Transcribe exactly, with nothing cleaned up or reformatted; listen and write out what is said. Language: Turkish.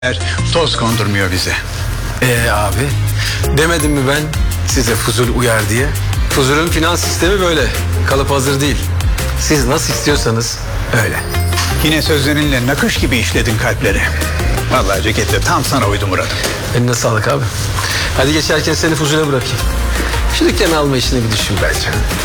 Toz kondurmuyor bize. Ee abi, demedim mi ben size Fuzul uyar diye? Fuzul'ün finans sistemi böyle, kalıp hazır değil. Siz nasıl istiyorsanız öyle. Yine sözlerinle nakış gibi işledin kalpleri. Vallahi ceketle tam sana uydu Murat'ım. Eline sağlık abi. Hadi geçerken seni Fuzul'e bırakayım. Şu dükkanı alma işini bir düşün bence.